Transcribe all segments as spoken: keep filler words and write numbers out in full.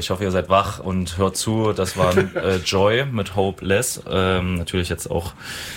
ich hoffe, ihr seid wach und hört zu. Das war äh, Joy mit Hopeless. Ähm, natürlich jetzt auch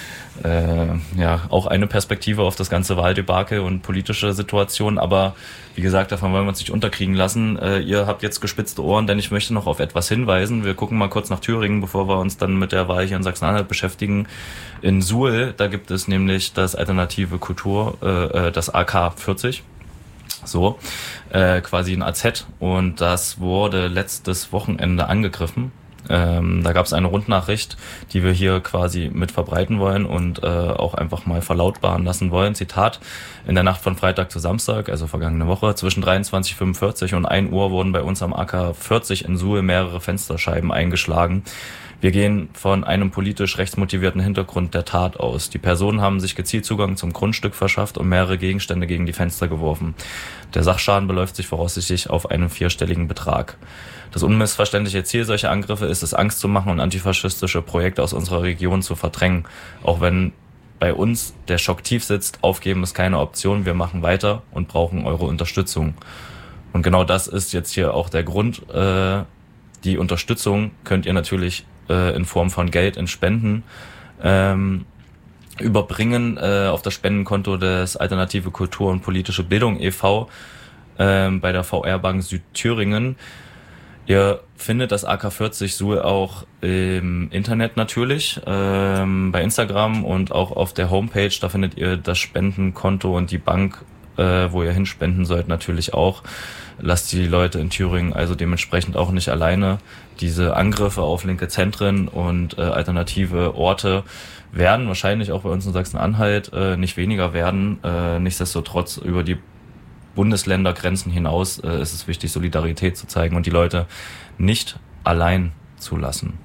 äh, ja auch eine Perspektive auf das ganze Wahldebakel und politische Situation. Aber wie gesagt, davon wollen wir uns nicht unterkriegen lassen. Äh, ihr habt jetzt gespitzte Ohren, denn ich möchte noch auf etwas hinweisen. Wir gucken mal kurz nach Thüringen, bevor wir uns dann mit der Wahl hier in Sachsen-Anhalt beschäftigen. In Suhl, da gibt es nämlich das Alternative Kultur, äh, das A K vierzig. So, äh, quasi ein A Z, und das wurde letztes Wochenende angegriffen. Ähm, da gab es eine Rundnachricht, die wir hier quasi mit verbreiten wollen und äh, auch einfach mal verlautbaren lassen wollen. Zitat: In der Nacht von Freitag zu Samstag, also vergangene Woche, zwischen dreiundzwanzig Uhr fünfundvierzig und ein Uhr wurden bei uns am A K vierzig in Suhl mehrere Fensterscheiben eingeschlagen. Wir gehen von einem politisch rechtsmotivierten Hintergrund der Tat aus. Die Personen haben sich gezielt Zugang zum Grundstück verschafft und mehrere Gegenstände gegen die Fenster geworfen. Der Sachschaden beläuft sich voraussichtlich auf einen vierstelligen Betrag. Das unmissverständliche Ziel solcher Angriffe ist es, Angst zu machen und antifaschistische Projekte aus unserer Region zu verdrängen. Auch wenn bei uns der Schock tief sitzt, aufgeben ist keine Option. Wir machen weiter und brauchen eure Unterstützung. Und genau das ist jetzt hier auch der Grund. Äh, die Unterstützung könnt ihr natürlich äh, in Form von Geld in Spenden ähm, überbringen äh, auf das Spendenkonto des Alternative Kultur und Politische Bildung e V äh, bei der V R-Bank Südthüringen. Ihr findet das A K vierzig Suhl auch im Internet natürlich, ähm, bei Instagram und auch auf der Homepage. Da findet ihr das Spendenkonto und die Bank, äh, wo ihr hinspenden sollt, natürlich auch. Lasst die Leute in Thüringen also dementsprechend auch nicht alleine. Diese Angriffe auf linke Zentren und äh, alternative Orte werden wahrscheinlich auch bei uns in Sachsen-Anhalt äh, nicht weniger werden. Äh, nichtsdestotrotz über die Bundesländergrenzen hinaus äh, ist es wichtig, Solidarität zu zeigen und die Leute nicht allein zu lassen.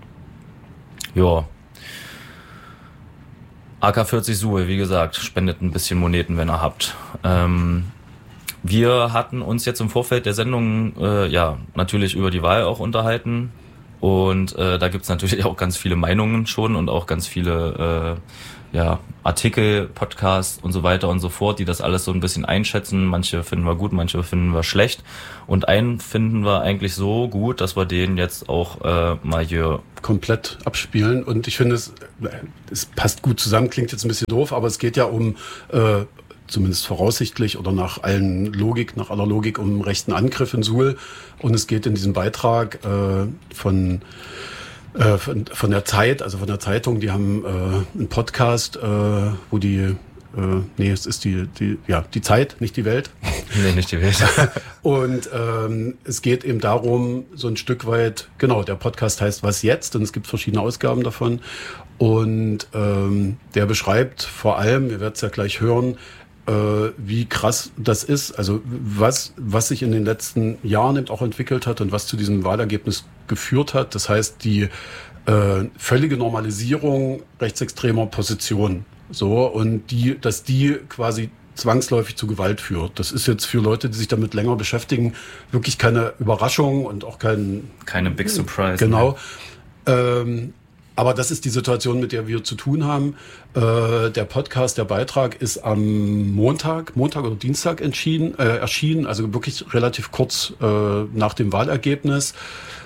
Ja. A K vierzig Suhl, wie gesagt, spendet ein bisschen Moneten, wenn ihr habt. Ähm, wir hatten uns jetzt im Vorfeld der Sendung äh, ja natürlich über die Wahl auch unterhalten. Und äh, da gibt's natürlich auch ganz viele Meinungen schon und auch ganz viele äh, ja, Artikel, Podcasts und so weiter und so fort, die das alles so ein bisschen einschätzen. Manche finden wir gut, manche finden wir schlecht. Und einen finden wir eigentlich so gut, dass wir den jetzt auch äh, mal hier komplett abspielen. Und ich finde, es, es passt gut zusammen, klingt jetzt ein bisschen doof, aber es geht ja um, äh, zumindest voraussichtlich oder nach allen Logik, nach aller Logik, um einen rechten Angriff in Suhl. Und es geht in diesem Beitrag äh, von Äh, von, von der Zeit, also von der Zeitung, die haben äh, einen Podcast, äh, wo die, äh, nee, es ist die, die, ja, die Zeit, nicht die Welt. Nee, nicht die Welt. Und ähm, es geht eben darum, so ein Stück weit, genau, der Podcast heißt Was jetzt? Und es gibt verschiedene Ausgaben davon. Und ähm, der beschreibt vor allem, ihr werdet es ja gleich hören, äh, wie krass das ist, also was, was sich in den letzten Jahren eben auch entwickelt hat und was zu diesem Wahlergebnis geführt hat. Das heißt, die äh, völlige Normalisierung rechtsextremer Positionen. So, und die, dass die quasi zwangsläufig zu Gewalt führt. Das ist jetzt für Leute, die sich damit länger beschäftigen, wirklich keine Überraschung und auch kein... Keine Big Surprise. Genau. Ähm, aber das ist die Situation, mit der wir zu tun haben. Äh, der Podcast, der Beitrag ist am Montag, Montag oder Dienstag entschieden, äh, erschienen, also wirklich relativ kurz äh, nach dem Wahlergebnis.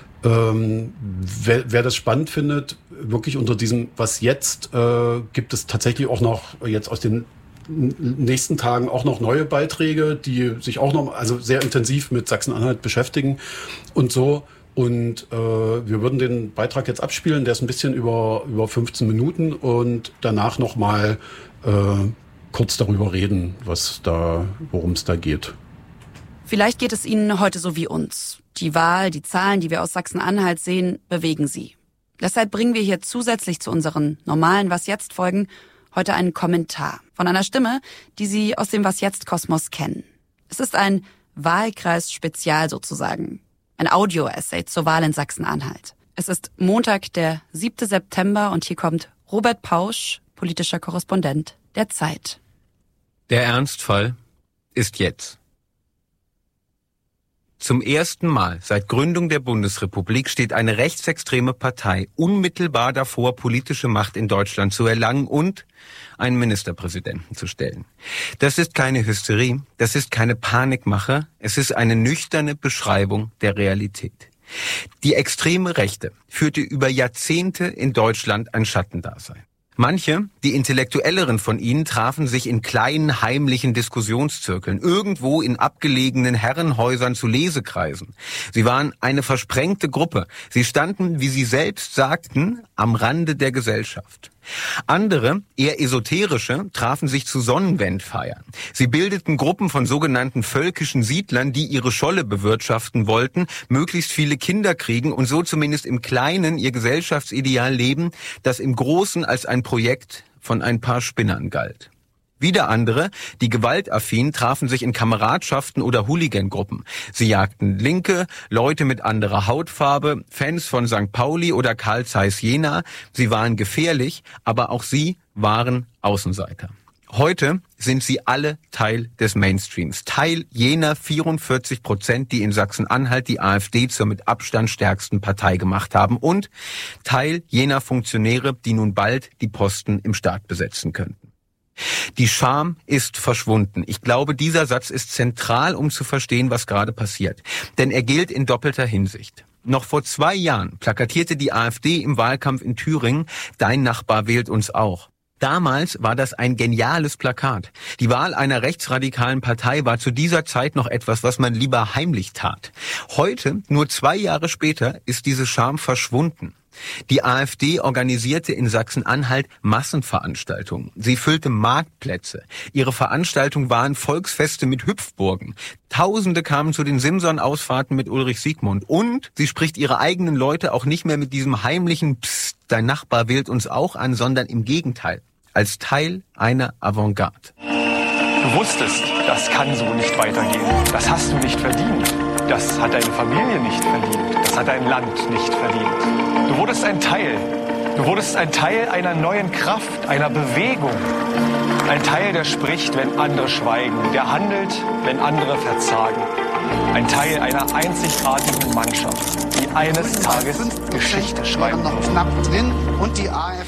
Ähm, wer, wer das spannend findet, wirklich unter diesem Was jetzt, äh, gibt es tatsächlich auch noch jetzt aus den nächsten Tagen auch noch neue Beiträge, die sich auch noch also sehr intensiv mit Sachsen-Anhalt beschäftigen und so. Und äh, wir würden den Beitrag jetzt abspielen, der ist ein bisschen über über fünfzehn Minuten und danach noch mal äh, kurz darüber reden, was da, worum es da geht. Vielleicht geht es Ihnen heute so wie uns. Die Wahl, die Zahlen, die wir aus Sachsen-Anhalt sehen, bewegen Sie. Deshalb bringen wir hier zusätzlich zu unseren normalen Was-Jetzt-Folgen heute einen Kommentar von einer Stimme, die Sie aus dem Was-Jetzt-Kosmos kennen. Es ist ein Wahlkreis-Spezial sozusagen. Ein Audio-Essay zur Wahl in Sachsen-Anhalt. Es ist Montag, der siebte September und hier kommt Robert Pausch, politischer Korrespondent der Zeit. Der Ernstfall ist jetzt. Zum ersten Mal seit Gründung der Bundesrepublik steht eine rechtsextreme Partei unmittelbar davor, politische Macht in Deutschland zu erlangen und einen Ministerpräsidenten zu stellen. Das ist keine Hysterie, das ist keine Panikmache, es ist eine nüchterne Beschreibung der Realität. Die extreme Rechte führte über Jahrzehnte in Deutschland ein Schattendasein. Manche, die Intellektuelleren von ihnen, trafen sich in kleinen, heimlichen Diskussionszirkeln, irgendwo in abgelegenen Herrenhäusern zu Lesekreisen. Sie waren eine versprengte Gruppe. Sie standen, wie sie selbst sagten, am Rande der Gesellschaft. Andere, eher esoterische, trafen sich zu Sonnenwendfeiern. Sie bildeten Gruppen von sogenannten völkischen Siedlern, die ihre Scholle bewirtschaften wollten, möglichst viele Kinder kriegen und so zumindest im Kleinen ihr Gesellschaftsideal leben, das im Großen als ein Projekt von ein paar Spinnern galt. Wieder andere, die gewaltaffin, trafen sich in Kameradschaften oder Hooligan-Gruppen. Sie jagten Linke, Leute mit anderer Hautfarbe, Fans von Sankt Pauli oder Carl Zeiss Jena. Sie waren gefährlich, aber auch sie waren Außenseiter. Heute sind sie alle Teil des Mainstreams, Teil jener vierundvierzig Prozent, die in Sachsen-Anhalt die AfD zur mit Abstand stärksten Partei gemacht haben und Teil jener Funktionäre, die nun bald die Posten im Staat besetzen könnten. Die Scham ist verschwunden. Ich glaube, dieser Satz ist zentral, um zu verstehen, was gerade passiert. Denn er gilt in doppelter Hinsicht. Noch vor zwei Jahren plakatierte die AfD im Wahlkampf in Thüringen, dein Nachbar wählt uns auch. Damals war das ein geniales Plakat. Die Wahl einer rechtsradikalen Partei war zu dieser Zeit noch etwas, was man lieber heimlich tat. Heute, nur zwei Jahre später, ist diese Scham verschwunden. Die AfD organisierte in Sachsen-Anhalt Massenveranstaltungen. Sie füllte Marktplätze. Ihre Veranstaltungen waren Volksfeste mit Hüpfburgen. Tausende kamen zu den Simson-Ausfahrten mit Ulrich Siegmund. Und sie spricht ihre eigenen Leute auch nicht mehr mit diesem heimlichen Psst, dein Nachbar wählt uns auch an, sondern im Gegenteil, als Teil einer Avantgarde. Du wusstest, das kann so nicht weitergehen. Das hast du nicht verdient. Das hat deine Familie nicht verdient. Das hat dein Land nicht verdient. Du wurdest ein Teil. Du wurdest ein Teil einer neuen Kraft, einer Bewegung. Ein Teil, der spricht, wenn andere schweigen. Der handelt, wenn andere verzagen. Ein Teil einer einzigartigen Mannschaft, die eines Tages Geschichte schreiben noch knapp drin und die AfD.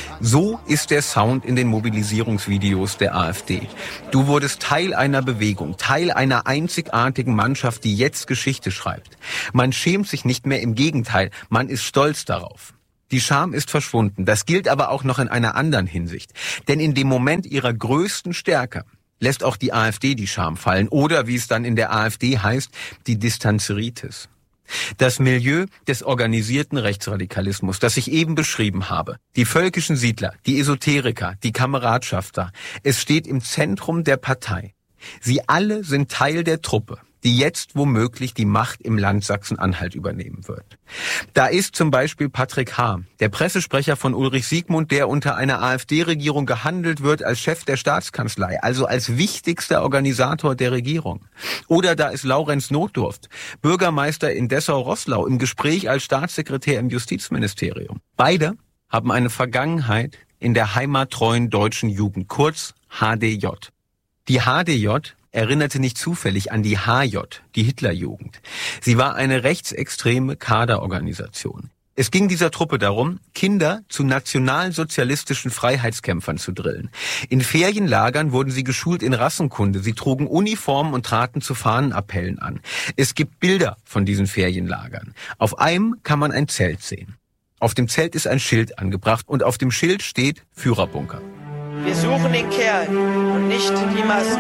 So ist der Sound in den Mobilisierungsvideos der AfD. Du wurdest Teil einer Bewegung, Teil einer einzigartigen Mannschaft, die jetzt Geschichte schreibt. Man schämt sich nicht mehr, im Gegenteil, man ist stolz darauf. Die Scham ist verschwunden. Das gilt aber auch noch in einer anderen Hinsicht. Denn in dem Moment ihrer größten Stärke lässt auch die AfD die Scham fallen oder, wie es dann in der AfD heißt, die Distanzeritis. Das Milieu des organisierten Rechtsradikalismus, das ich eben beschrieben habe, die völkischen Siedler, die Esoteriker, die Kameradschafter, es steht im Zentrum der Partei. Sie alle sind Teil der Truppe, die jetzt womöglich die Macht im Land Sachsen-Anhalt übernehmen wird. Da ist zum Beispiel Patrick H., der Pressesprecher von Ulrich Siegmund, der unter einer AfD-Regierung gehandelt wird als Chef der Staatskanzlei, also als wichtigster Organisator der Regierung. Oder da ist Laurenz Notdurft, Bürgermeister in Dessau-Roßlau, im Gespräch als Staatssekretär im Justizministerium. Beide haben eine Vergangenheit in der heimattreuen deutschen Jugend, kurz H D J. Die H D J erinnerte nicht zufällig an die H J, die Hitlerjugend. Sie war eine rechtsextreme Kaderorganisation. Es ging dieser Truppe darum, Kinder zu nationalsozialistischen Freiheitskämpfern zu drillen. In Ferienlagern wurden sie geschult in Rassenkunde. Sie trugen Uniformen und traten zu Fahnenappellen an. Es gibt Bilder von diesen Ferienlagern. Auf einem kann man ein Zelt sehen. Auf dem Zelt ist ein Schild angebracht und auf dem Schild steht Führerbunker. Wir suchen den Kerl und nicht die Massen.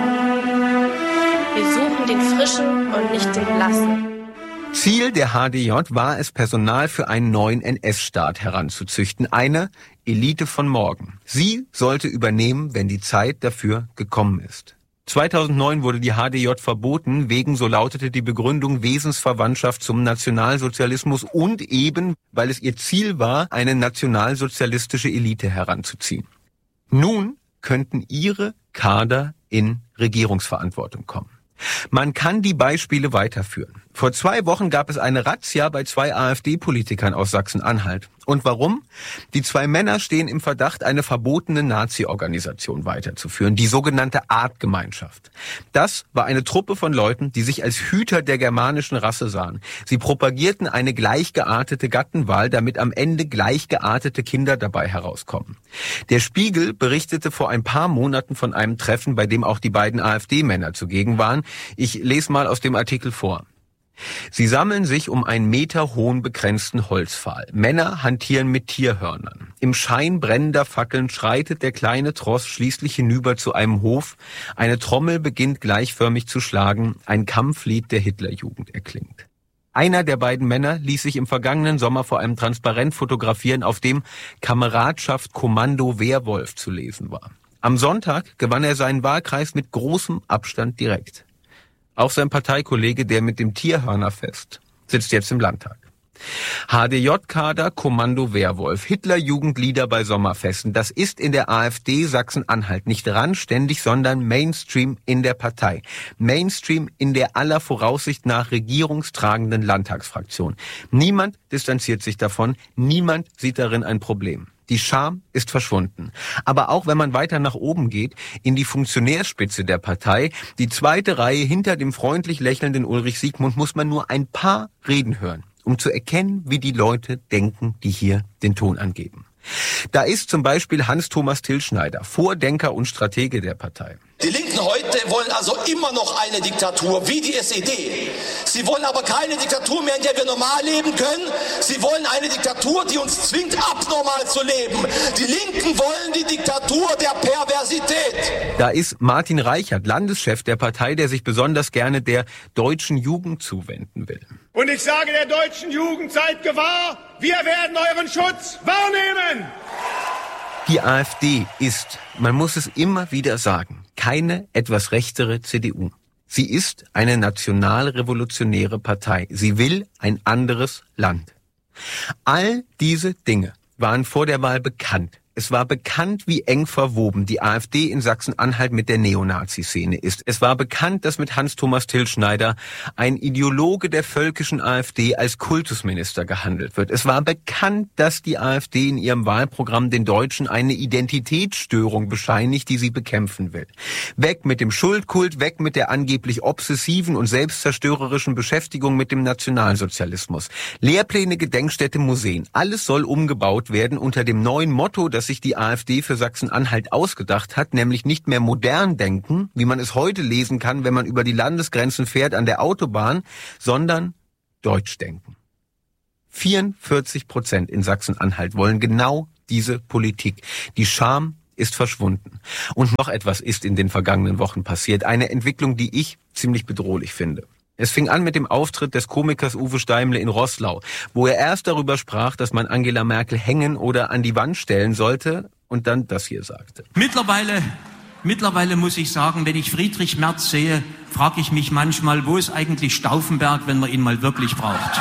Wir suchen den Frischen und nicht den Blassen. Ziel der H D J war es, Personal für einen neuen N S-Staat heranzuzüchten, eine Elite von morgen. Sie sollte übernehmen, wenn die Zeit dafür gekommen ist. zweitausendneun wurde die H D J verboten, wegen, so lautete die Begründung, Wesensverwandtschaft zum Nationalsozialismus und eben, weil es ihr Ziel war, eine nationalsozialistische Elite heranzuziehen. Nun könnten ihre Kader in Regierungsverantwortung kommen. Man kann die Beispiele weiterführen. Vor zwei Wochen gab es eine Razzia bei zwei AfD-Politikern aus Sachsen-Anhalt. Und warum? Die zwei Männer stehen im Verdacht, eine verbotene Nazi-Organisation weiterzuführen, die sogenannte Artgemeinschaft. Das war eine Truppe von Leuten, die sich als Hüter der germanischen Rasse sahen. Sie propagierten eine gleichgeartete Gattenwahl, damit am Ende gleichgeartete Kinder dabei herauskommen. Der Spiegel berichtete vor ein paar Monaten von einem Treffen, bei dem auch die beiden AfD-Männer zugegen waren. Ich lese mal aus dem Artikel vor. Sie sammeln sich um einen Meter hohen begrenzten Holzpfahl. Männer hantieren mit Tierhörnern. Im Schein brennender Fackeln schreitet der kleine Tross schließlich hinüber zu einem Hof. Eine Trommel beginnt gleichförmig zu schlagen. Ein Kampflied der Hitlerjugend erklingt. Einer der beiden Männer ließ sich im vergangenen Sommer vor einem Transparent fotografieren, auf dem Kameradschaft Kommando Wehrwolf zu lesen war. Am Sonntag gewann er seinen Wahlkreis mit großem Abstand direkt. Auch sein Parteikollege, der mit dem Tierhörnerfest, sitzt jetzt im Landtag. H D J-Kader, Kommando Wehrwolf, Hitlerjugendlieder bei Sommerfesten. Das ist in der AfD Sachsen-Anhalt nicht randständig, sondern Mainstream in der Partei. Mainstream in der aller Voraussicht nach regierungstragenden Landtagsfraktion. Niemand distanziert sich davon, niemand sieht darin ein Problem. Die Scham ist verschwunden. Aber auch wenn man weiter nach oben geht, in die Funktionärspitze der Partei, die zweite Reihe hinter dem freundlich lächelnden Ulrich Siegmund, muss man nur ein paar Reden hören, um zu erkennen, wie die Leute denken, die hier den Ton angeben. Da ist zum Beispiel Hans-Thomas Tilschneider, Vordenker und Stratege der Partei. Die Linken heute wollen also immer noch eine Diktatur, wie die S E D. Sie wollen aber keine Diktatur mehr, in der wir normal leben können. Sie wollen eine Diktatur, die uns zwingt, abnormal zu leben. Die Linken wollen die Diktatur der Perversität. Da ist Martin Reichert, Landeschef der Partei, der sich besonders gerne der deutschen Jugend zuwenden will. Und ich sage der deutschen Jugend, seid gewahr, wir werden euren Schutz wahrnehmen. Die AfD ist, man muss es immer wieder sagen, keine etwas rechtere C D U. Sie ist eine nationalrevolutionäre Partei. Sie will ein anderes Land. All diese Dinge waren vor der Wahl bekannt. Es war bekannt, wie eng verwoben die AfD in Sachsen-Anhalt mit der Neonazi-Szene ist. Es war bekannt, dass mit Hans-Thomas Tilschneider ein Ideologe der völkischen AfD als Kultusminister gehandelt wird. Es war bekannt, dass die AfD in ihrem Wahlprogramm den Deutschen eine Identitätsstörung bescheinigt, die sie bekämpfen will. Weg mit dem Schuldkult, weg mit der angeblich obsessiven und selbstzerstörerischen Beschäftigung mit dem Nationalsozialismus. Lehrpläne, Gedenkstätte, Museen. Alles soll umgebaut werden unter dem neuen Motto, das sich die AfD für Sachsen-Anhalt ausgedacht hat, nämlich nicht mehr modern denken, wie man es heute lesen kann, wenn man über die Landesgrenzen fährt an der Autobahn, sondern deutsch denken. vierundvierzig Prozent in Sachsen-Anhalt wollen genau diese Politik. Die Scham ist verschwunden. Und noch etwas ist in den vergangenen Wochen passiert. Eine Entwicklung, die ich ziemlich bedrohlich finde. Es fing an mit dem Auftritt des Komikers Uwe Steimle in Roßlau, wo er erst darüber sprach, dass man Angela Merkel hängen oder an die Wand stellen sollte und dann das hier sagte. Mittlerweile, mittlerweile muss ich sagen, wenn ich Friedrich Merz sehe, frage ich mich manchmal, wo ist eigentlich Stauffenberg, wenn man ihn mal wirklich braucht?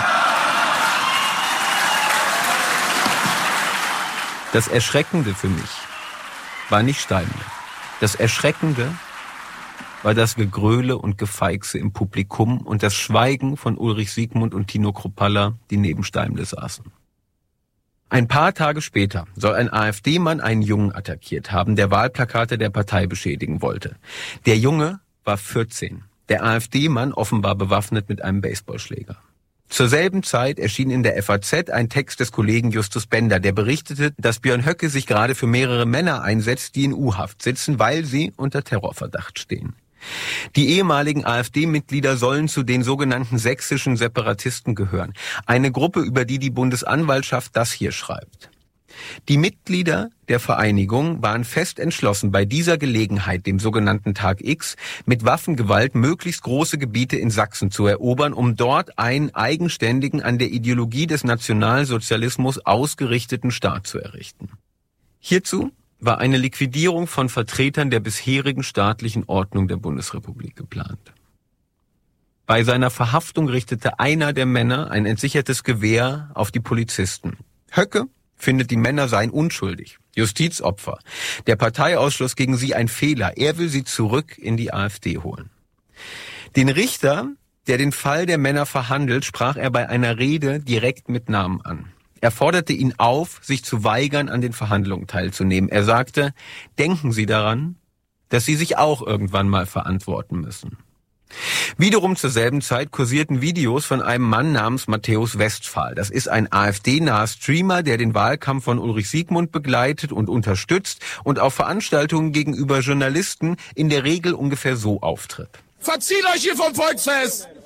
Das Erschreckende für mich war nicht Steimle. Das Erschreckende war das Gegröle und Gefeixe im Publikum und das Schweigen von Ulrich Siegmund und Tino Kruppalla, die neben Steimle saßen. Ein paar Tage später soll ein AfD-Mann einen Jungen attackiert haben, der Wahlplakate der Partei beschädigen wollte. Der Junge war vierzehn, der AfD-Mann offenbar bewaffnet mit einem Baseballschläger. Zur selben Zeit erschien in der F A Z ein Text des Kollegen Justus Bender, der berichtete, dass Björn Höcke sich gerade für mehrere Männer einsetzt, die in U-Haft sitzen, weil sie unter Terrorverdacht stehen. Die ehemaligen AfD-Mitglieder sollen zu den sogenannten sächsischen Separatisten gehören. Eine Gruppe, über die die Bundesanwaltschaft das hier schreibt. Die Mitglieder der Vereinigung waren fest entschlossen, bei dieser Gelegenheit, dem sogenannten Tag X, mit Waffengewalt möglichst große Gebiete in Sachsen zu erobern, um dort einen eigenständigen, an der Ideologie des Nationalsozialismus ausgerichteten Staat zu errichten. Hierzu war eine Liquidierung von Vertretern der bisherigen staatlichen Ordnung der Bundesrepublik geplant. Bei seiner Verhaftung richtete einer der Männer ein entsichertes Gewehr auf die Polizisten. Höcke findet, die Männer seien unschuldig, Justizopfer. Der Parteiausschluss gegen sie ein Fehler. Er will sie zurück in die AfD holen. Den Richter, der den Fall der Männer verhandelt, sprach er bei einer Rede direkt mit Namen an. Er forderte ihn auf, sich zu weigern, an den Verhandlungen teilzunehmen. Er sagte, denken Sie daran, dass Sie sich auch irgendwann mal verantworten müssen. Wiederum zur selben Zeit kursierten Videos von einem Mann namens Matthäus Westphal. Das ist ein AfD-naher Streamer, der den Wahlkampf von Ulrich Siegmund begleitet und unterstützt und auf Veranstaltungen gegenüber Journalisten in der Regel ungefähr so auftritt. Verzieht euch hier vom Volksfest!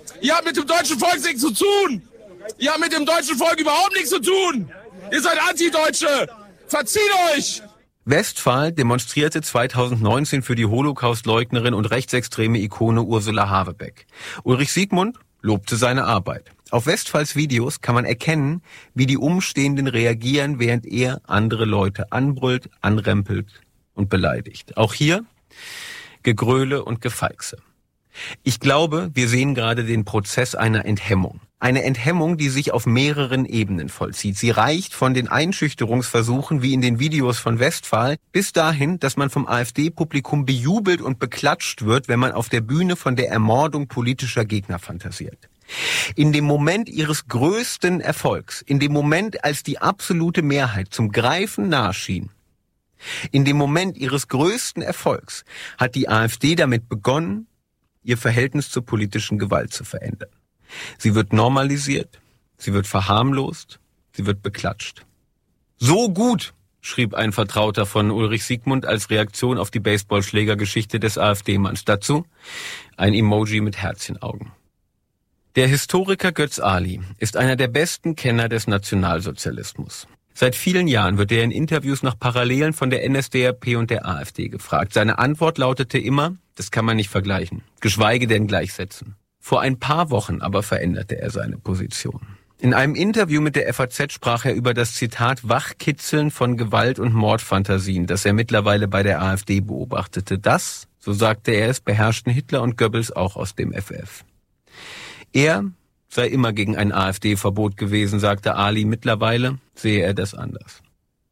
Ihr habt mit dem deutschen Volk nichts zu tun. Ihr habt mit dem deutschen Volk überhaupt nichts zu tun. Ihr seid Antideutsche. Verzieht euch! Westphal demonstrierte zweitausendneunzehn für die Holocaust-Leugnerin und rechtsextreme Ikone Ursula Havebeck. Ulrich Siegmund lobte seine Arbeit. Auf Westphals Videos kann man erkennen, wie die Umstehenden reagieren, während er andere Leute anbrüllt, anrempelt und beleidigt. Auch hier Gegröle und Gefeixe. Ich glaube, wir sehen gerade den Prozess einer Enthemmung. Eine Enthemmung, die sich auf mehreren Ebenen vollzieht. Sie reicht von den Einschüchterungsversuchen wie in den Videos von Westphal bis dahin, dass man vom AfD-Publikum bejubelt und beklatscht wird, wenn man auf der Bühne von der Ermordung politischer Gegner fantasiert. In dem Moment ihres größten Erfolgs, in dem Moment, als die absolute Mehrheit zum Greifen nahe schien, in dem Moment ihres größten Erfolgs hat die AfD damit begonnen, ihr Verhältnis zur politischen Gewalt zu verändern. Sie wird normalisiert, sie wird verharmlost, sie wird beklatscht. So gut, schrieb ein Vertrauter von Ulrich Siegmund als Reaktion auf die Baseballschlägergeschichte des AfD-Manns. Dazu ein Emoji mit Herzchenaugen. Der Historiker Götz Ali ist einer der besten Kenner des Nationalsozialismus. Seit vielen Jahren wird er in Interviews nach Parallelen von der N S D A P und der AfD gefragt. Seine Antwort lautete immer, das kann man nicht vergleichen, geschweige denn gleichsetzen. Vor ein paar Wochen aber veränderte er seine Position. In einem Interview mit der F A Z sprach er über das Zitat Wachkitzeln von Gewalt- und Mordfantasien, das er mittlerweile bei der AfD beobachtete. Das, so sagte er es, beherrschten Hitler und Goebbels auch aus dem F F. Er sei immer gegen ein AfD-Verbot gewesen, sagte Ali. Mittlerweile sehe er das anders.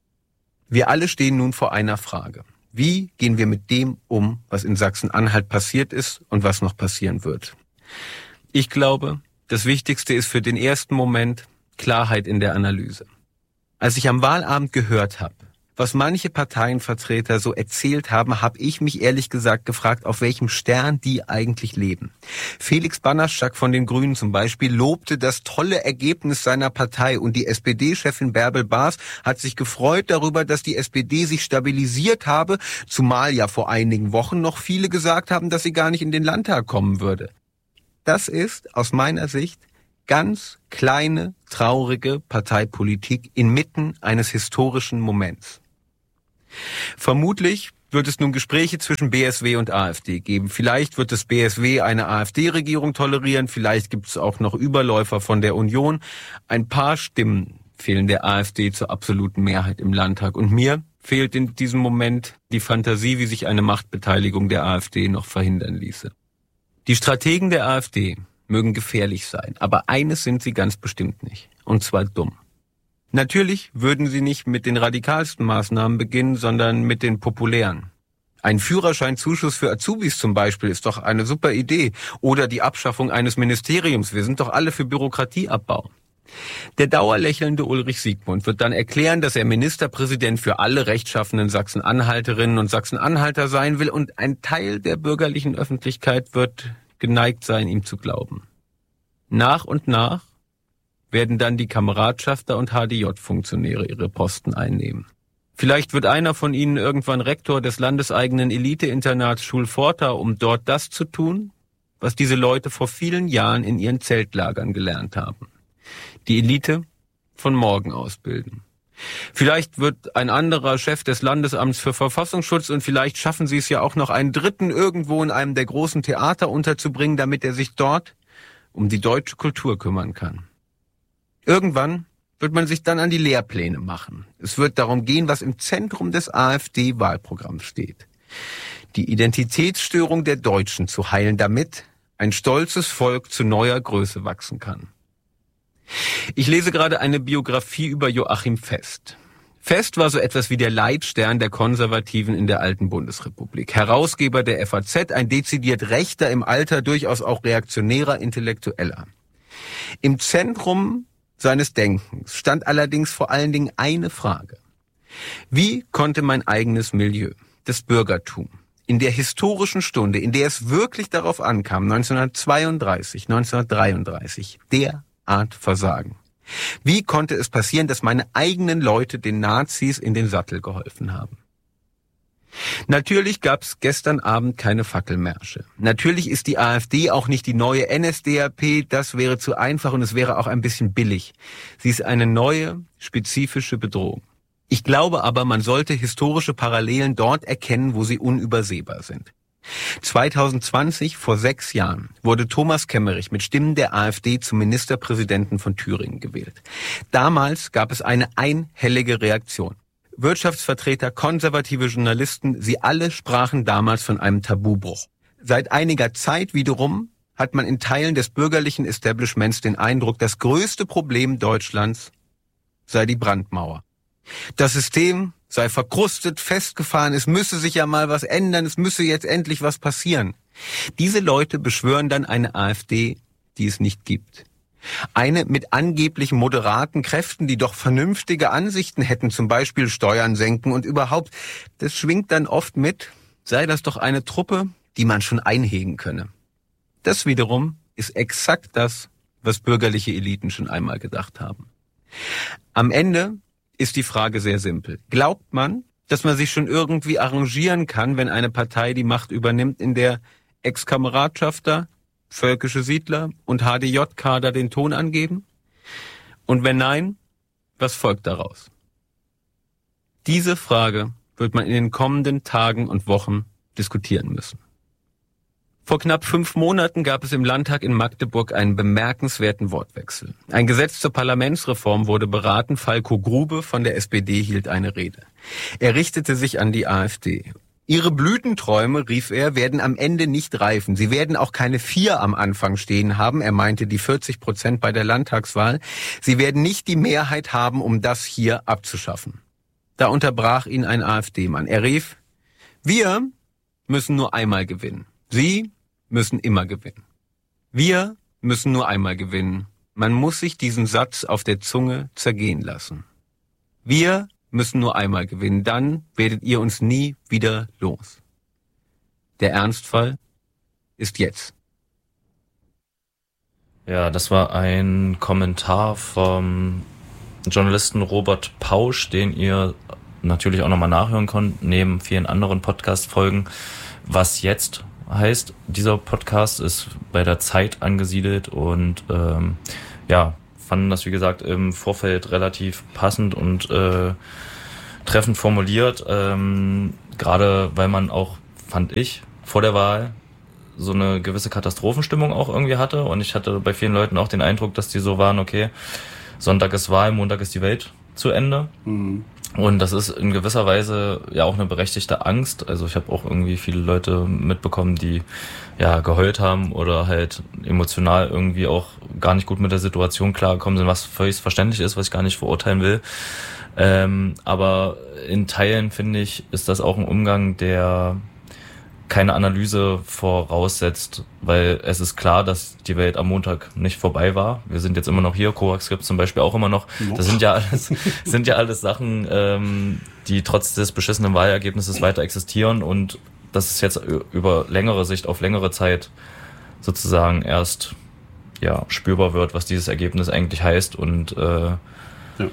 Wir alle stehen nun vor einer Frage. Wie gehen wir mit dem um, was in Sachsen-Anhalt passiert ist und was noch passieren wird? Ich glaube, das Wichtigste ist für den ersten Moment Klarheit in der Analyse. Als ich am Wahlabend gehört habe, was manche Parteienvertreter so erzählt haben, habe ich mich ehrlich gesagt gefragt, auf welchem Stern die eigentlich leben. Felix Banaschak von den Grünen zum Beispiel lobte das tolle Ergebnis seiner Partei und die S P D-Chefin Bärbel Baas hat sich gefreut darüber, dass die S P D sich stabilisiert habe, zumal ja vor einigen Wochen noch viele gesagt haben, dass sie gar nicht in den Landtag kommen würde. Das ist aus meiner Sicht ganz kleine, traurige Parteipolitik inmitten eines historischen Moments. Vermutlich wird es nun Gespräche zwischen B S W und AfD geben. Vielleicht wird das B S W eine AfD-Regierung tolerieren, vielleicht gibt es auch noch Überläufer von der Union. Ein paar Stimmen fehlen der AfD zur absoluten Mehrheit im Landtag. Und mir fehlt in diesem Moment die Fantasie, wie sich eine Machtbeteiligung der AfD noch verhindern ließe. Die Strategen der AfD mögen gefährlich sein, aber eines sind sie ganz bestimmt nicht, und zwar dumm. Natürlich würden sie nicht mit den radikalsten Maßnahmen beginnen, sondern mit den populären. Ein Führerscheinzuschuss für Azubis zum Beispiel ist doch eine super Idee. Oder die Abschaffung eines Ministeriums. Wir sind doch alle für Bürokratieabbau. Der dauerlächelnde Ulrich Siegmund wird dann erklären, dass er Ministerpräsident für alle rechtschaffenen Sachsen-Anhalterinnen und Sachsen-Anhalter sein will, und ein Teil der bürgerlichen Öffentlichkeit wird geneigt sein, ihm zu glauben. Nach und nach werden dann die Kameradschafter und H D J-Funktionäre ihre Posten einnehmen. Vielleicht wird einer von ihnen irgendwann Rektor des landeseigenen Elite-Internats Schulforta, um dort das zu tun, was diese Leute vor vielen Jahren in ihren Zeltlagern gelernt haben. Die Elite von morgen ausbilden. Vielleicht wird ein anderer Chef des Landesamts für Verfassungsschutz, und vielleicht schaffen sie es ja auch noch, einen dritten irgendwo in einem der großen Theater unterzubringen, damit er sich dort um die deutsche Kultur kümmern kann. Irgendwann wird man sich dann an die Lehrpläne machen. Es wird darum gehen, was im Zentrum des AfD-Wahlprogramms steht. Die Identitätsstörung der Deutschen zu heilen, damit ein stolzes Volk zu neuer Größe wachsen kann. Ich lese gerade eine Biografie über Joachim Fest. Fest war so etwas wie der Leitstern der Konservativen in der alten Bundesrepublik. Herausgeber der F A Z, ein dezidiert rechter, im Alter durchaus auch reaktionärer Intellektueller. Im Zentrum seines Denkens stand allerdings vor allen Dingen eine Frage. Wie konnte mein eigenes Milieu, das Bürgertum, in der historischen Stunde, in der es wirklich darauf ankam, neunzehnhundertzweiunddreißig, neunzehnhundertdreiunddreißig, der Art versagen? Wie konnte es passieren, dass meine eigenen Leute den Nazis in den Sattel geholfen haben? Natürlich gab's gestern Abend keine Fackelmärsche. Natürlich ist die AfD auch nicht die neue N S D A P, das wäre zu einfach und es wäre auch ein bisschen billig. Sie ist eine neue, spezifische Bedrohung. Ich glaube aber, man sollte historische Parallelen dort erkennen, wo sie unübersehbar sind. zwanzig zwanzig, vor sechs Jahren, wurde Thomas Kemmerich mit Stimmen der AfD zum Ministerpräsidenten von Thüringen gewählt. Damals gab es eine einhellige Reaktion. Wirtschaftsvertreter, konservative Journalisten, sie alle sprachen damals von einem Tabubruch. Seit einiger Zeit wiederum hat man in Teilen des bürgerlichen Establishments den Eindruck, das größte Problem Deutschlands sei die Brandmauer. Das System sei verkrustet, festgefahren, es müsse sich ja mal was ändern, es müsse jetzt endlich was passieren. Diese Leute beschwören dann eine AfD, die es nicht gibt. Eine mit angeblich moderaten Kräften, die doch vernünftige Ansichten hätten, zum Beispiel Steuern senken und überhaupt, das schwingt dann oft mit, sei das doch eine Truppe, die man schon einhegen könne. Das wiederum ist exakt das, was bürgerliche Eliten schon einmal gedacht haben. Am Ende ist die Frage sehr simpel. Glaubt man, dass man sich schon irgendwie arrangieren kann, wenn eine Partei die Macht übernimmt, in der Ex-Kameradschafter, völkische Siedler und H D J-Kader den Ton angeben? Und wenn nein, was folgt daraus? Diese Frage wird man in den kommenden Tagen und Wochen diskutieren müssen. Vor knapp fünf Monaten gab es im Landtag in Magdeburg einen bemerkenswerten Wortwechsel. Ein Gesetz zur Parlamentsreform wurde beraten. Falko Grube von der S P D hielt eine Rede. Er richtete sich an die AfD. Ihre Blütenträume, rief er, werden am Ende nicht reifen. Sie werden auch keine vier am Anfang stehen haben. Er meinte die vierzig Prozent bei der Landtagswahl. Sie werden nicht die Mehrheit haben, um das hier abzuschaffen. Da unterbrach ihn ein AfD-Mann. Er rief, wir müssen nur einmal gewinnen. Sie müssen immer gewinnen. Wir müssen nur einmal gewinnen. Man muss sich diesen Satz auf der Zunge zergehen lassen. Wir müssen nur einmal gewinnen, dann werdet ihr uns nie wieder los. Der Ernstfall ist jetzt. Ja, das war ein Kommentar vom Journalisten Robert Pausch, den ihr natürlich auch nochmal nachhören könnt, neben vielen anderen Podcast-Folgen. Was jetzt heißt, dieser Podcast ist bei der Zeit angesiedelt und ähm, ja, fanden das, wie gesagt, im Vorfeld relativ passend und äh, treffend formuliert, ähm, gerade weil man auch, fand ich, vor der Wahl so eine gewisse Katastrophenstimmung auch irgendwie hatte und ich hatte bei vielen Leuten auch den Eindruck, dass die so waren, okay, Sonntag ist Wahl, Montag ist die Welt zu Ende. Mhm. Und das ist in gewisser Weise ja auch eine berechtigte Angst. Also ich habe auch irgendwie viele Leute mitbekommen, die ja geheult haben oder halt emotional irgendwie auch gar nicht gut mit der Situation klargekommen sind, was völlig verständlich ist, was ich gar nicht verurteilen will. Ähm, aber in Teilen, finde ich, ist das auch ein Umgang, der keine Analyse voraussetzt, weil es ist klar, dass die Welt am Montag nicht vorbei war. Wir sind jetzt immer noch hier, Coax gibt es zum Beispiel auch immer noch. Das sind ja alles, sind ja alles Sachen, ähm, die trotz des beschissenen Wahlergebnisses weiter existieren und dass es jetzt über längere Sicht auf längere Zeit sozusagen erst ja spürbar wird, was dieses Ergebnis eigentlich heißt und äh, ja.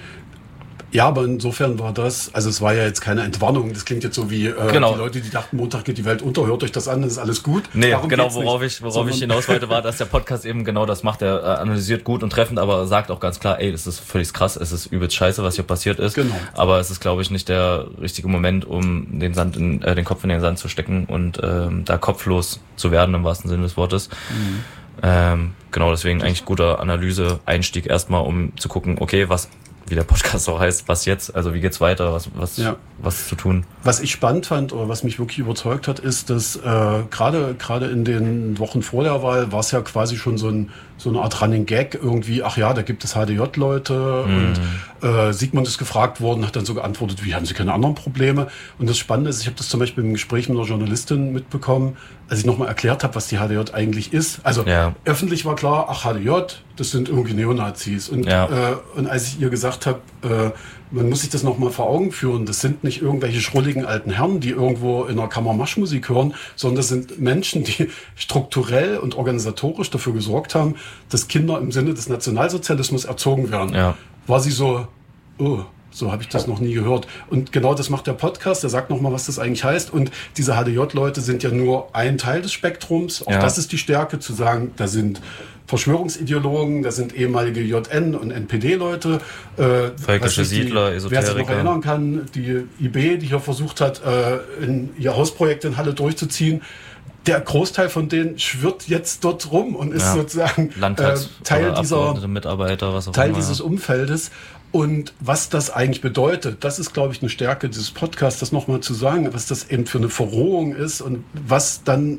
Ja, aber insofern war das, also es war ja jetzt keine Entwarnung, das klingt jetzt so wie äh, genau. Die Leute, die dachten, Montag geht die Welt unter, hört euch das an, das ist alles gut. Nee, Darum genau, worauf ich, worauf ich hinaus wollte, war, dass der Podcast eben genau das macht, er äh, analysiert gut und treffend, aber sagt auch ganz klar, ey, das ist völlig krass, es ist übelst scheiße, was hier passiert ist. Genau. Aber es ist, glaube ich, nicht der richtige Moment, um den Sand in, äh, den Kopf in den Sand zu stecken und ähm, da kopflos zu werden, im wahrsten Sinne des Wortes. Mhm. Ähm, genau, deswegen eigentlich guter Analyse-Einstieg erstmal, um zu gucken, okay, was wie der Podcast auch heißt, was jetzt, also wie geht's weiter, was was ja. was zu tun. Was ich spannend fand oder was mich wirklich überzeugt hat, ist, dass äh, gerade gerade in den Wochen vor der Wahl war es ja quasi schon so ein so eine Art Running Gag irgendwie, ach ja, da gibt es H D J-Leute mm. und äh, Sigmund ist gefragt worden, hat dann so geantwortet, wie, haben Sie keine anderen Probleme? Und das Spannende ist, ich habe das zum Beispiel im Gespräch mit einer Journalistin mitbekommen, als ich nochmal erklärt habe, was die H D J eigentlich ist. Also ja. öffentlich war klar, ach H D J, das sind irgendwie Neonazis. Und, ja. äh, und als ich ihr gesagt habe, äh, man muss sich das nochmal vor Augen führen, das sind nicht irgendwelche schrulligen alten Herren, die irgendwo in einer Kammer Marschmusik hören, sondern das sind Menschen, die strukturell und organisatorisch dafür gesorgt haben, dass Kinder im Sinne des Nationalsozialismus erzogen werden. Ja. War sie so, oh, So habe ich das noch nie gehört. Und genau das macht der Podcast. Der sagt nochmal, was das eigentlich heißt. Und diese H D J-Leute sind ja nur ein Teil des Spektrums. Auch ja. das ist die Stärke, zu sagen, da sind Verschwörungsideologen, da sind ehemalige J N- und N P D-Leute. Äh, Völkische die, Siedler, Esoteriker. Wer sich noch erinnern kann, die I B, die hier versucht hat, äh, in ihr Hausprojekt in Halle durchzuziehen. Der Großteil von denen schwirrt jetzt dort rum und ist ja. sozusagen äh, Teil dieser Mitarbeiter, was auch Teil immer. dieses Umfeldes. Und was das eigentlich bedeutet, das ist, glaube ich, eine Stärke dieses Podcasts, das nochmal zu sagen, was das eben für eine Verrohung ist und was dann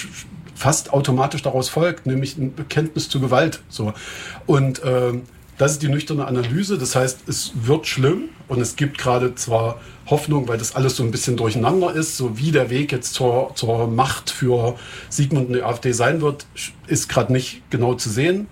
fast automatisch daraus folgt, nämlich ein Bekenntnis zu Gewalt. So. Und äh, das ist die nüchterne Analyse. Das heißt, es wird schlimm und es gibt gerade zwar Hoffnung, weil das alles so ein bisschen durcheinander ist, so wie der Weg jetzt zur, zur Macht für Sigmund und die AfD sein wird, ist gerade nicht genau zu sehen.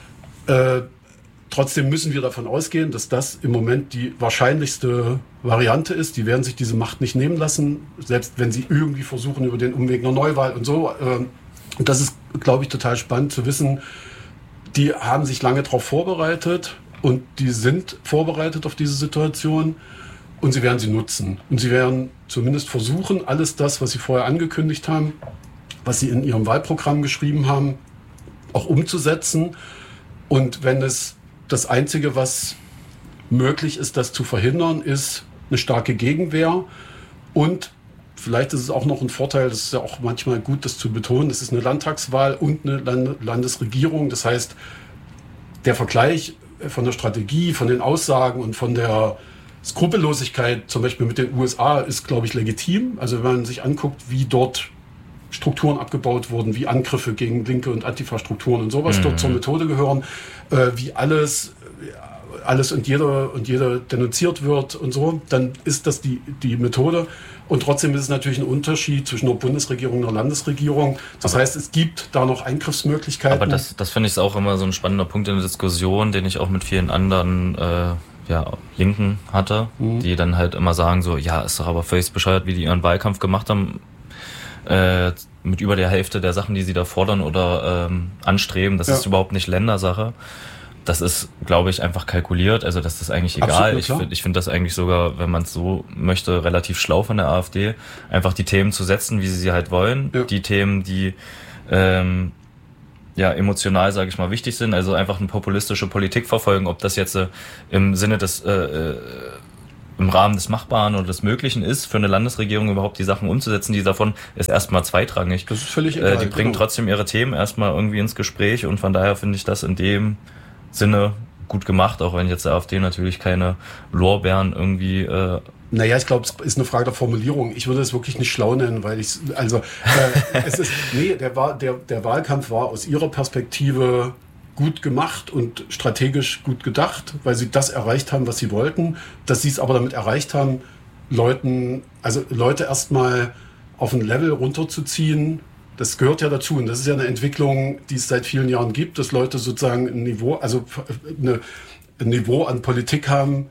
Äh, Trotzdem müssen wir davon ausgehen, dass das im Moment die wahrscheinlichste Variante ist. Die werden sich diese Macht nicht nehmen lassen, selbst wenn sie irgendwie versuchen über den Umweg einer Neuwahl und so. Und das ist, glaube ich, total spannend zu wissen. Die haben sich lange darauf vorbereitet und die sind vorbereitet auf diese Situation und sie werden sie nutzen. Und sie werden zumindest versuchen, alles das, was sie vorher angekündigt haben, was sie in ihrem Wahlprogramm geschrieben haben, auch umzusetzen. Und wenn es das Einzige, was möglich ist, das zu verhindern, ist eine starke Gegenwehr. Und vielleicht ist es auch noch ein Vorteil, das ist ja auch manchmal gut, das zu betonen, es ist eine Landtagswahl und eine Land- Landesregierung. Das heißt, der Vergleich von der Strategie, von den Aussagen und von der Skrupellosigkeit, zum Beispiel mit den U S A, ist, glaube ich, legitim. Also wenn man sich anguckt, wie dort Strukturen abgebaut wurden, wie Angriffe gegen linke und Antifa-Strukturen und sowas mhm. dort zur Methode gehören, äh, wie alles, alles und jeder und jeder denunziert wird und so, dann ist das die, die Methode. Und trotzdem ist es natürlich ein Unterschied zwischen einer Bundesregierung und einer Landesregierung. Das aber heißt, es gibt da noch Eingriffsmöglichkeiten. Aber das, das finde ich auch immer so ein spannender Punkt in der Diskussion, den ich auch mit vielen anderen äh, ja, Linken hatte, mhm. die dann halt immer sagen so, ja, ist doch aber völlig bescheuert, wie die ihren Wahlkampf gemacht haben. Äh, mit über der Hälfte der Sachen, die sie da fordern oder ähm, anstreben. Das ja. ist überhaupt nicht Ländersache. Das ist, glaube ich, einfach kalkuliert. Also das ist eigentlich egal. Absolut, ich finde ich finde das eigentlich sogar, wenn man es so möchte, relativ schlau von der AfD, einfach die Themen zu setzen, wie sie sie halt wollen. Ja. Die Themen, die ähm, ja emotional, sage ich mal, wichtig sind. Also einfach eine populistische Politik verfolgen. Ob das jetzt äh, im Sinne des äh, äh, im Rahmen des Machbaren oder des Möglichen ist, für eine Landesregierung überhaupt die Sachen umzusetzen, die davon ist erstmal zweitrangig. Das ist völlig egal. Äh, die bringen genau. trotzdem ihre Themen erstmal irgendwie ins Gespräch und von daher finde ich das in dem Sinne gut gemacht, auch wenn jetzt der AfD natürlich keine Lorbeeren irgendwie... Äh Naja, ich glaube, es ist eine Frage der Formulierung. Ich würde es wirklich nicht schlau nennen, weil ich, also, äh, es ist, nee, der, der, der Wahlkampf war aus ihrer Perspektive gut gemacht und strategisch gut gedacht, weil sie das erreicht haben, was sie wollten. Dass sie es aber damit erreicht haben, Leuten, also Leute erstmal auf ein Level runterzuziehen, das gehört ja dazu. Und das ist ja eine Entwicklung, die es seit vielen Jahren gibt, dass Leute sozusagen ein Niveau, also eine, ein Niveau an Politik haben,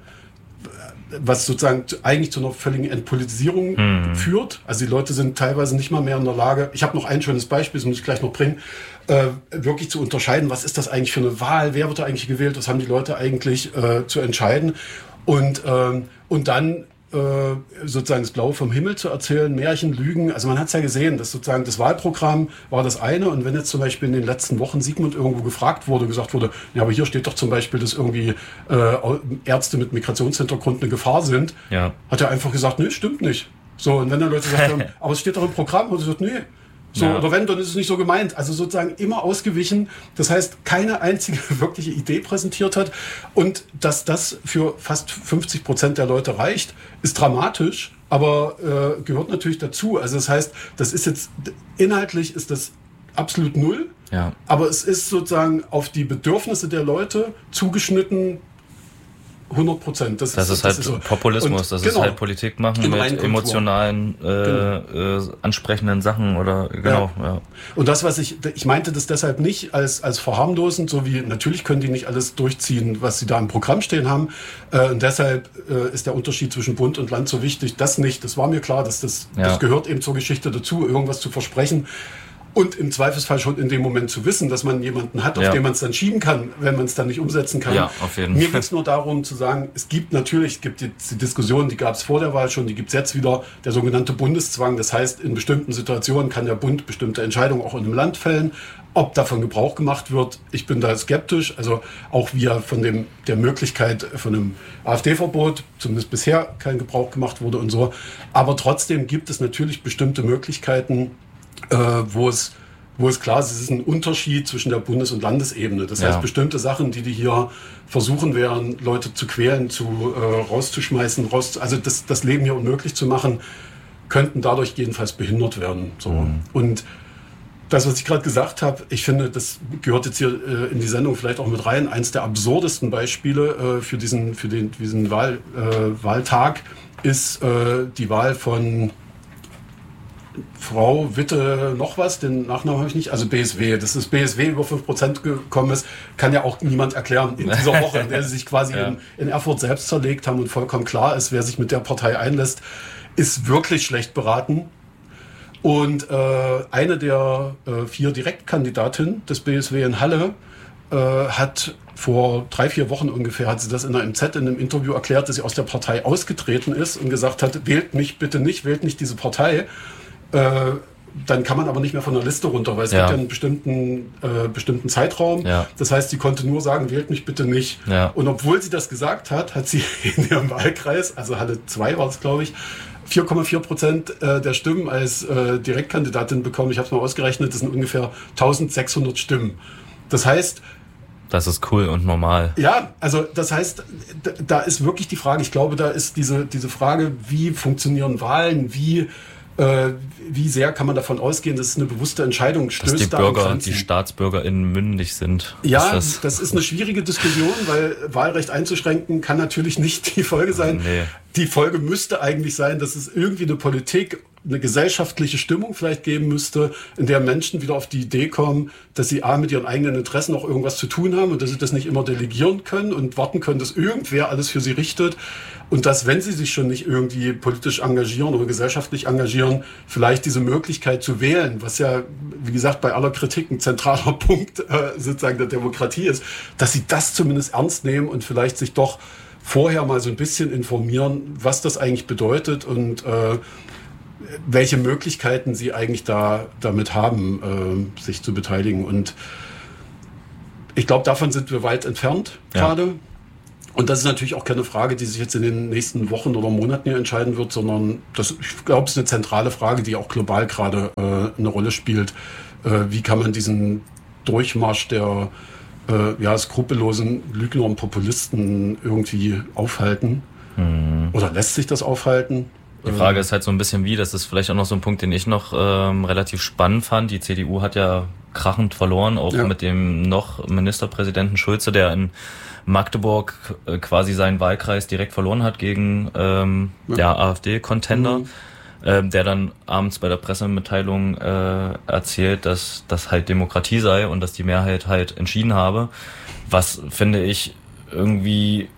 was sozusagen eigentlich zu einer völligen Entpolitisierung mhm. führt. Also die Leute sind teilweise nicht mal mehr in der Lage, ich habe noch ein schönes Beispiel, das muss ich gleich noch bringen, äh, wirklich zu unterscheiden, was ist das eigentlich für eine Wahl, wer wird da eigentlich gewählt, was haben die Leute eigentlich äh, zu entscheiden. Und, äh, und dann äh, sozusagen das Blaue vom Himmel zu erzählen, Märchen, Lügen. Also man hat es ja gesehen, dass sozusagen das Wahlprogramm war das eine. Und wenn jetzt zum Beispiel in den letzten Wochen Sigmund irgendwo gefragt wurde, gesagt wurde, ja, aber hier steht doch zum Beispiel, dass irgendwie äh, Ärzte mit Migrationshintergrund eine Gefahr sind, ja. hat er einfach gesagt, nee, stimmt nicht. So, und wenn dann Leute sagen, aber es steht doch im Programm, und er sagt, nee. So, ja. Oder wenn, dann ist es nicht so gemeint. Also sozusagen immer ausgewichen. Das heißt, keine einzige wirkliche Idee präsentiert hat. Und dass das für fast fünfzig Prozent der Leute reicht, ist dramatisch, aber äh, gehört natürlich dazu. Also das heißt, das ist jetzt, inhaltlich ist das absolut null. Ja. Aber es ist sozusagen auf die Bedürfnisse der Leute zugeschnitten, hundert Prozent. Das, das ist, ist halt das ist so. Populismus, und das genau. ist halt Politik machen mit emotionalen, äh, genau. äh, ansprechenden Sachen oder genau. Ja. Ja. Und das, was ich, ich meinte das deshalb nicht als als verharmlosend, so wie natürlich können die nicht alles durchziehen, was sie da im Programm stehen haben. Äh, und deshalb äh, ist der Unterschied zwischen Bund und Land so wichtig. Das nicht. Das war mir klar, dass das, ja. das gehört eben zur Geschichte dazu, irgendwas zu versprechen. Und im Zweifelsfall schon in dem Moment zu wissen, dass man jemanden hat, auf ja. den man es dann schieben kann, wenn man es dann nicht umsetzen kann. Ja, auf jeden Mir Fall. geht es nur darum zu sagen, es gibt natürlich, es gibt jetzt die Diskussion, die gab es vor der Wahl schon, die gibt es jetzt wieder, der sogenannte Bundeszwang. Das heißt, in bestimmten Situationen kann der Bund bestimmte Entscheidungen auch in einem Land fällen. Ob davon Gebrauch gemacht wird, ich bin da skeptisch. Also auch wie ja von dem, der Möglichkeit von einem AfD-Verbot, zumindest bisher kein Gebrauch gemacht wurde und so. Aber trotzdem gibt es natürlich bestimmte Möglichkeiten, äh, wo es wo es klar ist, es ist ein Unterschied zwischen der Bundes- und Landesebene. Das heißt, ja. bestimmte Sachen, die die hier versuchen wären, Leute zu quälen, zu äh, rauszuschmeißen, raus, also das, das Leben hier unmöglich zu machen, könnten dadurch jedenfalls behindert werden. So. Mhm. Und das, was ich gerade gesagt habe, ich finde, das gehört jetzt hier äh, in die Sendung vielleicht auch mit rein. Eins der absurdesten Beispiele äh, für diesen, für den, diesen Wahl, äh, Wahltag ist äh, die Wahl von Frau Witte noch was, den Nachnamen habe ich nicht, also B S W. Dass das B S W über fünf Prozent gekommen ist, kann ja auch niemand erklären in dieser Woche, in der sie sich quasi ja. in, in Erfurt selbst zerlegt haben und vollkommen klar ist, wer sich mit der Partei einlässt, ist wirklich schlecht beraten. Und äh, eine der äh, vier Direktkandidatinnen des B S W in Halle äh, hat vor drei, vier Wochen ungefähr, hat sie das in der M Z in einem Interview erklärt, dass sie aus der Partei ausgetreten ist und gesagt hat, wählt mich bitte nicht, wählt nicht diese Partei. Äh, dann kann man aber nicht mehr von der Liste runter, weil es ja. gibt ja einen bestimmten, äh, bestimmten Zeitraum. Ja. Das heißt, sie konnte nur sagen, wählt mich bitte nicht. Ja. Und obwohl sie das gesagt hat, hat sie in ihrem Wahlkreis, also Halle zwei war es, glaube ich, vier Komma vier Prozent äh, der Stimmen als äh, Direktkandidatin bekommen. Ich habe es mal ausgerechnet, das sind ungefähr eintausendsechshundert Stimmen. Das heißt... Das ist cool und normal. Ja, also das heißt, da ist wirklich die Frage, ich glaube, da ist diese, diese Frage, wie funktionieren Wahlen, wie... Äh, wie sehr kann man davon ausgehen, dass es eine bewusste Entscheidung stößt? Dass die da Bürger, die StaatsbürgerInnen mündig sind. Ja, ist das, das ist eine schwierige Diskussion, weil Wahlrecht einzuschränken kann natürlich nicht die Folge sein. Nee. Die Folge müsste eigentlich sein, dass es irgendwie eine Politik, eine gesellschaftliche Stimmung vielleicht geben müsste, in der Menschen wieder auf die Idee kommen, dass sie A, mit ihren eigenen Interessen auch irgendwas zu tun haben und dass sie das nicht immer delegieren können und warten können, dass irgendwer alles für sie richtet. Und dass, wenn sie sich schon nicht irgendwie politisch engagieren oder gesellschaftlich engagieren, vielleicht diese Möglichkeit zu wählen, was ja, wie gesagt, bei aller Kritik ein zentraler Punkt äh, sozusagen der Demokratie ist, dass sie das zumindest ernst nehmen und vielleicht sich doch vorher mal so ein bisschen informieren, was das eigentlich bedeutet und äh, welche Möglichkeiten sie eigentlich da damit haben, äh, sich zu beteiligen. Und ich glaube, davon sind wir weit entfernt gerade. Ja. Und das ist natürlich auch keine Frage, die sich jetzt in den nächsten Wochen oder Monaten hier entscheiden wird, sondern das, ich glaube, es ist eine zentrale Frage, die auch global gerade äh, eine Rolle spielt. Äh, wie kann man diesen Durchmarsch der äh, ja, skrupellosen Lügner und Populisten irgendwie aufhalten? Mhm. Oder lässt sich das aufhalten? Die Frage ist halt so ein bisschen wie, das ist vielleicht auch noch so ein Punkt, den ich noch ähm, relativ spannend fand. Die C D U hat ja krachend verloren, auch ja. mit dem noch Ministerpräsidenten Schulze, der in Magdeburg äh, quasi seinen Wahlkreis direkt verloren hat gegen ähm, ja. der AfD-Contender, mhm. ähm, der dann abends bei der Pressemitteilung äh, erzählt, dass das halt Demokratie sei und dass die Mehrheit halt entschieden habe, was finde ich irgendwie,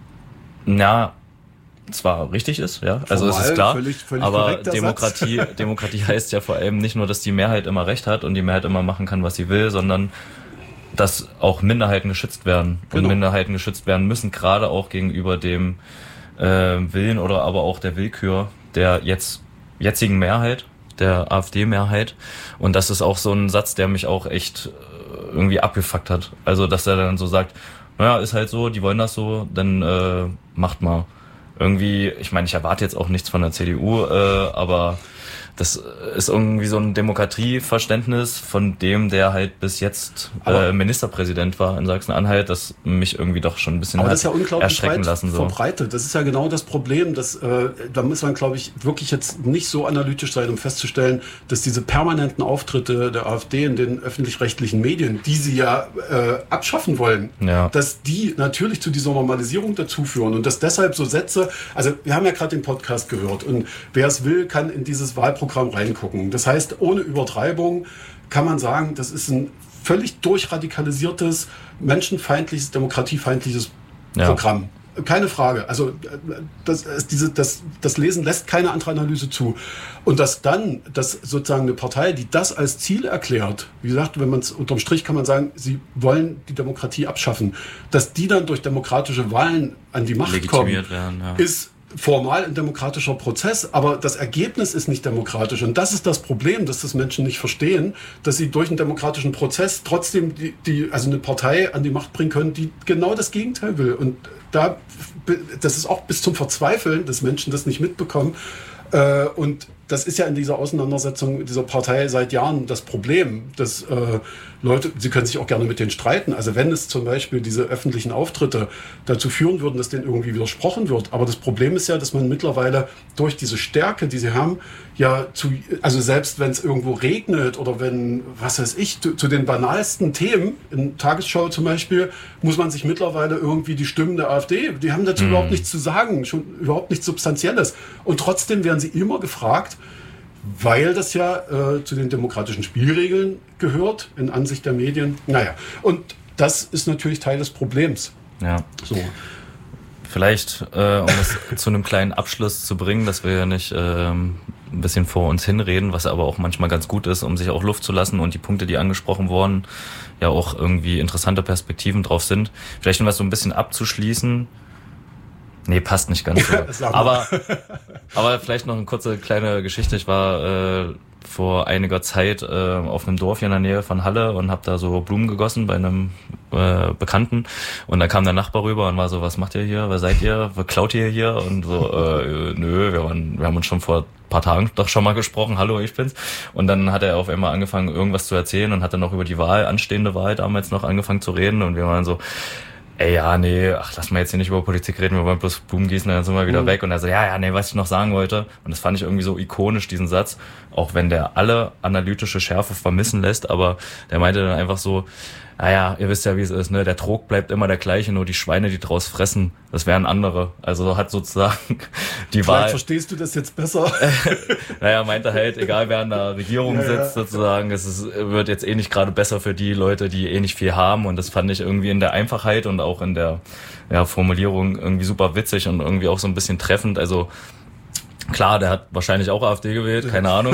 na, zwar richtig ist, ja, also es ist klar, völlig, völlig aber Demokratie, Demokratie heißt ja vor allem nicht nur, dass die Mehrheit immer Recht hat und die Mehrheit immer machen kann, was sie will, sondern dass auch Minderheiten geschützt werden genau. und Minderheiten geschützt werden müssen, gerade auch gegenüber dem äh, Willen oder aber auch der Willkür der jetzt jetzigen Mehrheit, der AfD-Mehrheit. Und das ist auch so ein Satz, der mich auch echt äh, irgendwie abgefuckt hat. Also, dass er dann so sagt, naja, ist halt so, die wollen das so, dann äh, macht mal. Irgendwie, ich meine, ich erwarte jetzt auch nichts von der C D U, äh, aber das ist irgendwie so ein Demokratieverständnis von dem, der halt bis jetzt äh, Ministerpräsident war in Sachsen-Anhalt, das mich irgendwie doch schon ein bisschen aber das ist ja unglaublich erschrecken lassen. So. Verbreitet. Das ist ja genau das Problem, dass äh, da muss man, glaube ich, wirklich jetzt nicht so analytisch sein, um festzustellen, dass diese permanenten Auftritte der AfD in den öffentlich-rechtlichen Medien, die sie ja äh, abschaffen wollen, ja. dass die natürlich zu dieser Normalisierung dazuführen und dass deshalb so Sätze, also wir haben ja gerade den Podcast gehört und wer es will, kann in dieses Wahlprogramm reingucken. Das heißt, ohne Übertreibung kann man sagen, das ist ein völlig durchradikalisiertes, menschenfeindliches, demokratiefeindliches ja. Programm. Keine Frage. Also das, diese, das, das Lesen lässt keine andere Analyse zu. Und dass dann, dass sozusagen eine Partei, die das als Ziel erklärt, wie gesagt, wenn man es unterm Strich kann man sagen, sie wollen die Demokratie abschaffen, dass die dann durch demokratische Wahlen an die Macht kommen, werden, ja. ist formal ein demokratischer Prozess, aber das Ergebnis ist nicht demokratisch. Und das ist das Problem, dass das Menschen nicht verstehen, dass sie durch einen demokratischen Prozess trotzdem die, die, also eine Partei an die Macht bringen können, die genau das Gegenteil will. Und da, das ist auch bis zum Verzweifeln, dass Menschen das nicht mitbekommen. Äh, und das ist ja in dieser Auseinandersetzung dieser Partei seit Jahren das Problem, dass äh, Leute, sie können sich auch gerne mit denen streiten. Also wenn es zum Beispiel diese öffentlichen Auftritte dazu führen würden, dass denen irgendwie widersprochen wird. Aber das Problem ist ja, dass man mittlerweile durch diese Stärke, die sie haben, ja zu, also selbst wenn es irgendwo regnet oder wenn, was weiß ich, zu, zu den banalsten Themen, in Tagesschau zum Beispiel, muss man sich mittlerweile irgendwie die Stimmen der AfD, die haben dazu mhm. überhaupt nichts zu sagen, schon überhaupt nichts Substanzielles. Und trotzdem werden sie immer gefragt, weil das ja äh, zu den demokratischen Spielregeln gehört, in Ansicht der Medien. Naja, und das ist natürlich Teil des Problems. Ja. So. Vielleicht, äh, um es zu einem kleinen Abschluss zu bringen, dass wir ja nicht ähm, ein bisschen vor uns hinreden, was aber auch manchmal ganz gut ist, um sich auch Luft zu lassen und die Punkte, die angesprochen wurden, ja auch irgendwie interessante Perspektiven drauf sind. Vielleicht um das so ein bisschen abzuschließen. Nee, passt nicht ganz so. aber, aber vielleicht noch eine kurze kleine Geschichte. Ich war äh, vor einiger Zeit äh, auf einem Dorf hier in der Nähe von Halle und habe da so Blumen gegossen bei einem äh, Bekannten. Und da kam der Nachbar rüber und war so, was macht ihr hier? Wer seid ihr? Was klaut ihr hier? Und so, äh, nö, wir, waren, wir haben uns schon vor ein paar Tagen doch schon mal gesprochen. Hallo, ich bin's. Und dann hat er auf einmal angefangen, irgendwas zu erzählen und hat dann noch über die Wahl, anstehende Wahl damals noch angefangen zu reden. Und wir waren so, ey, ja, nee, ach, lass mal jetzt hier nicht über Politik reden, wir wollen bloß Blumen gießen, dann sind wir wieder mhm. weg. Und er so, ja, ja, nee, was ich noch sagen wollte. Und das fand ich irgendwie so ikonisch, diesen Satz, auch wenn der alle analytische Schärfe vermissen lässt, aber der meinte dann einfach so, naja, ihr wisst ja, wie es ist, ne? Der Trog bleibt immer der gleiche, nur die Schweine, die draus fressen, das wären andere. Also hat sozusagen die Vielleicht Wahl... verstehst du das jetzt besser. Naja, meinte halt, egal wer in der Regierung ja, sitzt, ja. sozusagen, es ist, wird jetzt eh nicht gerade besser für die Leute, die eh nicht viel haben. Und das fand ich irgendwie in der Einfachheit und auch in der ja, Formulierung irgendwie super witzig und irgendwie auch so ein bisschen treffend. Also klar, der hat wahrscheinlich auch AfD gewählt, keine Ahnung.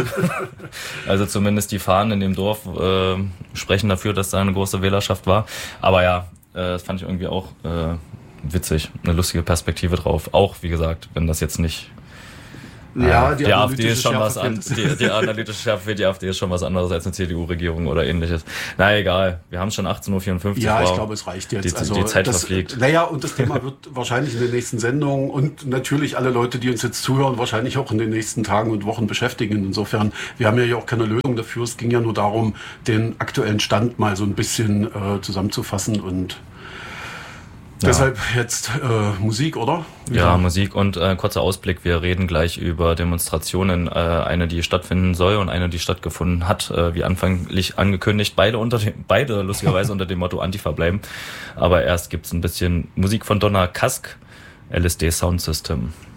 Also zumindest die Fahnen in dem Dorf äh, sprechen dafür, dass da eine große Wählerschaft war. Aber ja, äh, das fand ich irgendwie auch äh, witzig, eine lustige Perspektive drauf. Auch, wie gesagt, wenn das jetzt nicht... Ja, die, die AfD ist schon was an, die, die analytische Schärfe für die AfD ist schon was anderes als eine C D U-Regierung oder ähnliches. Na egal, wir haben schon achtzehn Uhr vierundfünfzig. Ja, ich glaube, es reicht jetzt. Die, also, die Zeit das, verfliegt. Naja, und das Thema wird wahrscheinlich in den nächsten Sendungen und natürlich alle Leute, die uns jetzt zuhören, wahrscheinlich auch in den nächsten Tagen und Wochen beschäftigen. Insofern, wir haben ja hier auch keine Lösung dafür. Es ging ja nur darum, den aktuellen Stand mal so ein bisschen äh, zusammenzufassen und ja. Deshalb jetzt äh, Musik, oder? Ja, ja, Musik und äh, kurzer Ausblick. Wir reden gleich über Demonstrationen, äh, eine, die stattfinden soll und eine, die stattgefunden hat, äh, wie anfänglich angekündigt. Beide unter dem, beide lustigerweise unter dem Motto Antifa bleiben. Aber erst gibt's ein bisschen Musik von Donna Kask, L S D Sound System.